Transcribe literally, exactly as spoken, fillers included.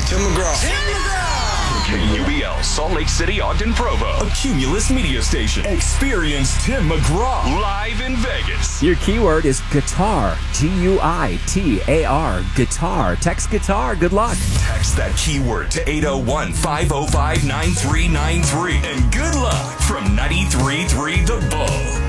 Tim McGraw. Tim McGraw. K U B L, Salt Lake City, Ogden, Provo. A Cumulus media station. Experience Tim McGraw live in Vegas. Your keyword is guitar. G U I T A R. Guitar. Text guitar. Good luck. Text that keyword to eight oh one, five oh five, nine three nine three. And good luck from ninety-three point three The Bull.